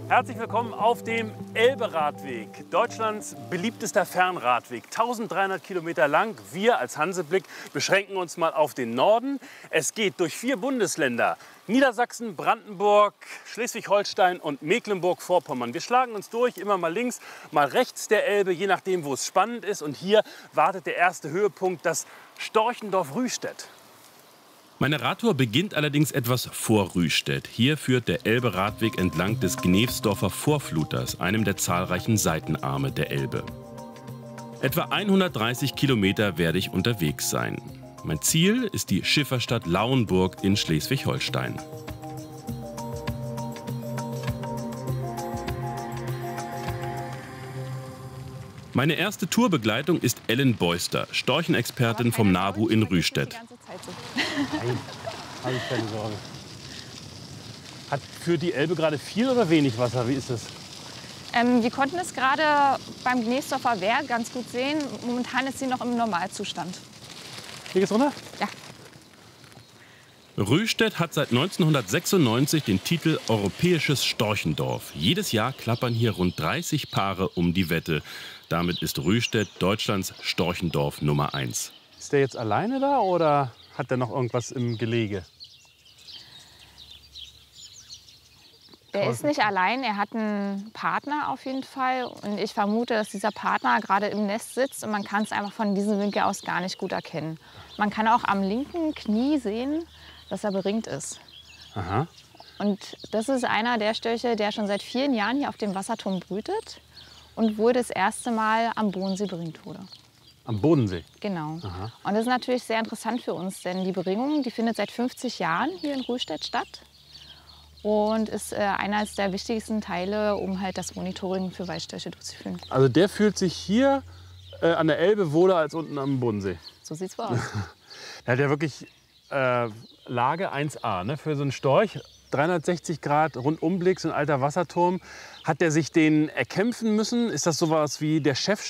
Herzlich willkommen auf dem Elbe-Radweg, Deutschlands beliebtester Fernradweg, 1300 Kilometer lang. Wir als Hanseblick beschränken uns mal auf den Norden. Es geht durch 4 Bundesländer, Niedersachsen, Brandenburg, Schleswig-Holstein und Mecklenburg-Vorpommern. Wir schlagen uns durch, immer mal links, mal rechts der Elbe, je nachdem, wo es spannend ist. Und hier wartet der erste Höhepunkt, das Storchendorf-Rüstedt. Meine Radtour beginnt allerdings etwas vor Rüstedt. Hier führt der Elbe-Radweg entlang des Gnevsdorfer Vorfluters, einem der zahlreichen Seitenarme der Elbe. Etwa 130 Kilometer werde ich unterwegs sein. Mein Ziel ist die Schifferstadt Lauenburg in Schleswig-Holstein. Meine erste Tourbegleitung ist Ellen Beuster, Storchenexpertin vom NABU in Rüstedt. Nein, habe ich keine Sorge. Hat für die Elbe gerade viel oder wenig Wasser? Wie ist es? Wir konnten es gerade beim Gnevsdorfer Wehr ganz gut sehen. Momentan ist sie noch im Normalzustand. Hier geht's runter? Ja. Rüstedt hat seit 1996 den Titel Europäisches Storchendorf. Jedes Jahr klappern hier rund 30 Paare um die Wette. Damit ist Rüstedt Deutschlands Storchendorf Nummer 1. Ist der jetzt alleine da oder hat der noch irgendwas im Gelege? Er ist nicht allein, er hat einen Partner auf jeden Fall. Und ich vermute, dass dieser Partner gerade im Nest sitzt und man kann es einfach von diesem Winkel aus gar nicht gut erkennen. Man kann auch am linken Knie sehen, dass er beringt ist. Aha. Und das ist einer der Störche, der schon seit vielen Jahren hier auf dem Wasserturm brütet und wohl das erste Mal am Bodensee beringt wurde. Am Bodensee? Genau. Aha. Und das ist natürlich sehr interessant für uns, denn die Beringung, die findet seit 50 Jahren hier in Rüstedt statt und ist einer der wichtigsten Teile, um halt das Monitoring für Waldstörche durchzuführen. Also der fühlt sich hier an der Elbe wohler als unten am Bodensee? So sieht's wohl aus. Er hat ja wirklich Lage 1A, ne, für so einen Storch. 360 Grad Rundumblick, so ein alter Wasserturm. Hat der sich den erkämpfen müssen? Ist das sowas wie der Chef